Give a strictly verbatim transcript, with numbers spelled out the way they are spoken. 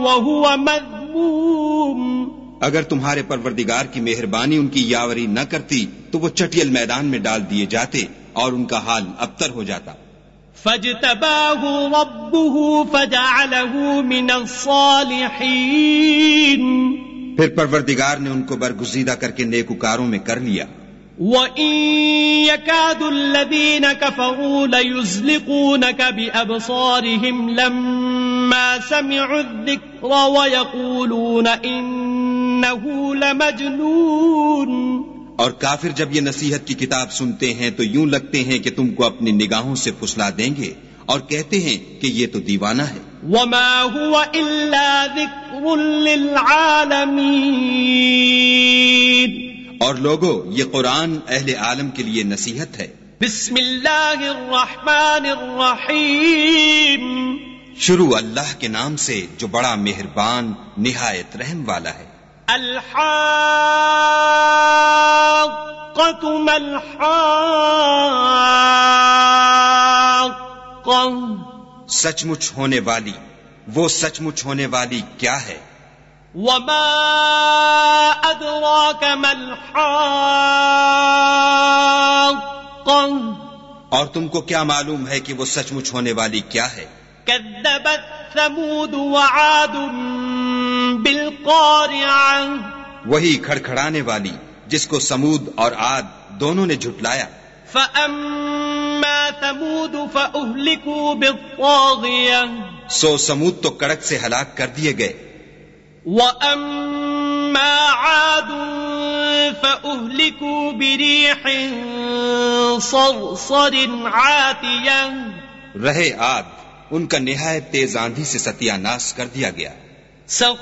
وهو مذموم. اگر تمہارے پروردگار کی مہربانی ان کی یاوری نہ کرتی تو وہ چٹیل میدان میں ڈال دیے جاتے اور ان کا حال ابتر ہو جاتا. فاجتباه ربه فجعله من الصالحين. پھر پروردگار نے ان کو برگزیدہ کر کے نیکوکاروں میں کر لیا. وَإِن يَكَادُ الَّذِينَ كَفَرُوا لَيُزْلِقُونَكَ بِأَبْصَارِهِمْ لَمَّا سَمِعُوا الذِّكْرَ وَيَقُولُونَ إِنَّهُ لَمَجْنُونٌ. اور کافر جب یہ نصیحت کی کتاب سنتے ہیں تو یوں لگتے ہیں کہ تم کو اپنی نگاہوں سے پھسلا دیں گے اور کہتے ہیں کہ یہ تو دیوانہ ہے. وَمَا هُوَ إِلَّا ذِكْرٌ لِّلْعَالَمِينَ. اور لوگو یہ قرآن اہل عالم کے لیے نصیحت ہے. بسم اللہ الرحمن الرحیم. شروع اللہ کے نام سے جو بڑا مہربان نہایت رحم والا ہے. الحاقۃ ما الحاقۃ. سچ مچ ہونے والی وہ سچ مچ ہونے والی کیا ہے. وما ادراک ما الحاقۃ. اور تم کو کیا معلوم ہے کہ وہ سچ مچ ہونے والی کیا ہے. کذبت ثمود وعاد بالقارعہ. وہی کھڑکھڑانے والی جس کو سمود اور عاد دونوں نے جھٹلایا. فَأَمَّا ثَمُودُ فَأُهْلِكُوا بِالطَّاغِيَةِ. سو سمود تو کڑک سے ہلاک کر دیے گئے. وَأَمَّا عَادٌ فَأُهْلِكُوا بِرِيحٍ صَرْصَرٍ عَاتِيَةٍ. رہے عاد ان کا نہایت تیز آندھی سے ستیہ ناش کر دیا گیا.